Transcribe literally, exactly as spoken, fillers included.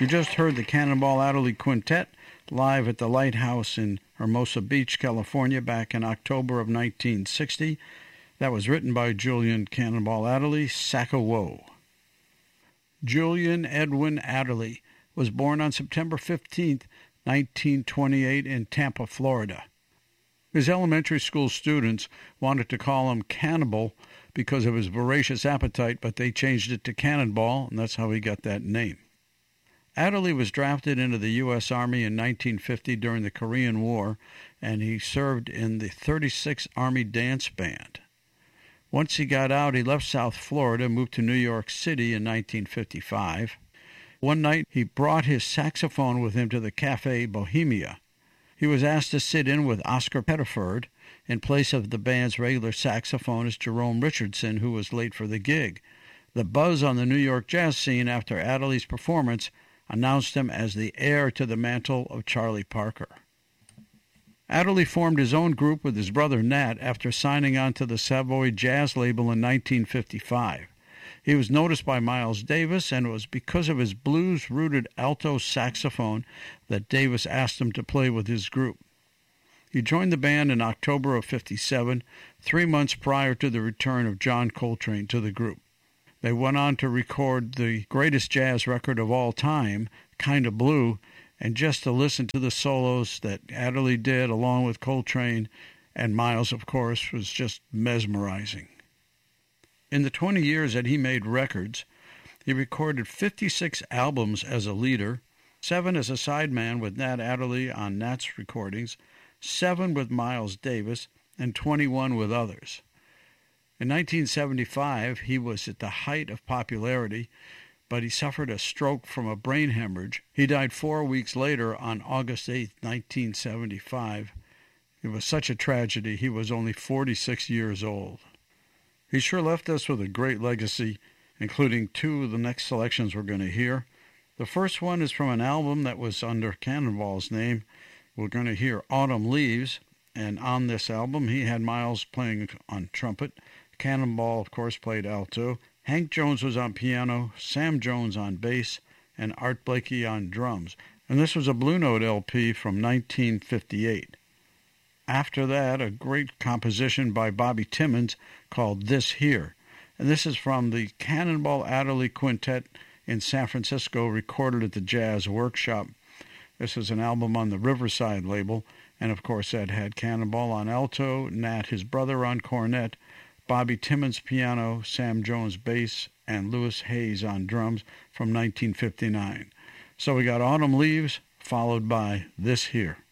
You just heard the Cannonball Adderley Quintet live at the Lighthouse in Hermosa Beach, California, back in October of nineteen sixty. That was written by Julian Cannonball Adderley, Sac-A-Woe. Julian Edwin Adderley was born on September fifteenth, nineteen twenty-eight in Tampa, Florida. His elementary school students wanted to call him Cannibal because of his voracious appetite, but they changed it to Cannonball, and that's how he got that name. Adderley was drafted into the U S Army in nineteen fifty during the Korean War, and he served in the thirty-sixth Army Dance Band. Once he got out, he left South Florida, moved to New York City in nineteen fifty-five. One night, he brought his saxophone with him to the Café Bohemia. He was asked to sit in with Oscar Pettiford in place of the band's regular saxophonist Jerome Richardson, who was late for the gig. The buzz on the New York jazz scene after Adderley's performance announced him as the heir to the mantle of Charlie Parker. Adderley formed his own group with his brother Nat after signing on to the Savoy Jazz label in nineteen fifty-five. He was noticed by Miles Davis, and it was because of his blues-rooted alto saxophone that Davis asked him to play with his group. He joined the band in October of fifty-seven, three months prior to the return of John Coltrane to the group. They went on to record the greatest jazz record of all time, Kinda Blue, and just to listen to the solos that Adderley did along with Coltrane and Miles, of course, was just mesmerizing. In the twenty years that he made records, he recorded fifty-six albums as a leader, seven as a sideman with Nat Adderley on Nat's recordings, seven with Miles Davis, and twenty-one with others. In nineteen seventy-five, he was at the height of popularity, but he suffered a stroke from a brain hemorrhage. He died four weeks later on August eighth, nineteen seventy-five. It was such a tragedy. He was only forty-six years old. He sure left us with a great legacy, including two of the next selections we're going to hear. The first one is from an album that was under Cannonball's name. We're going to hear Autumn Leaves, and on this album he had Miles playing on trumpet. Cannonball, of course, played alto. Hank Jones was on piano, Sam Jones on bass, and Art Blakey on drums. And this was a Blue Note L P from nineteen fifty-eight. After that, a great composition by Bobby Timmons called This Here. And this is from the Cannonball Adderley Quintet in San Francisco, recorded at the Jazz Workshop. This is an album on the Riverside label, and of course that had Cannonball on alto, Nat, his brother, on cornet, Bobby Timmons piano, Sam Jones bass, and Louis Hayes on drums from nineteen fifty-nine. So we got Autumn Leaves, followed by This Here.